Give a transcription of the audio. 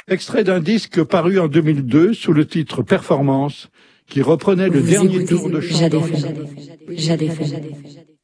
Extrait d'un disque paru en 2002 sous le titre Performance, qui reprenait le dernier tour de chant. Jade FM.